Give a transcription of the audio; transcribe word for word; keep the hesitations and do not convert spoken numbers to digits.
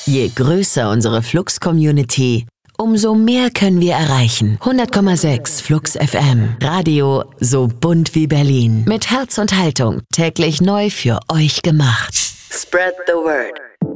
Je größer unsere Flux-Community, umso mehr können wir erreichen. hundert Komma sechs Flux F M. Radio so bunt wie Berlin. Mit Herz und Haltung täglich neu für euch gemacht. Spread the word.